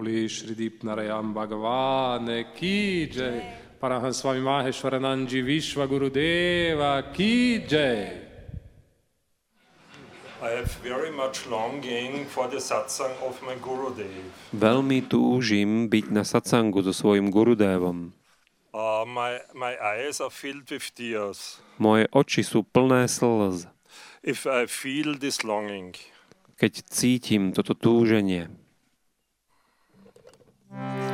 Boli Shri Deepnarayam Bhagavane Ki Jai. Paramahansa Swami Maheshwaranandji Vishwa Gurudeva Ki Jai. I have very much longing for the satsang of my Gurudev. Veľmi túžim byť na satsangu so svojím Gurudevom. My eyes are filled with tears. Moje oči sú plné slz, If I feel this longing. keď cítim toto túženie.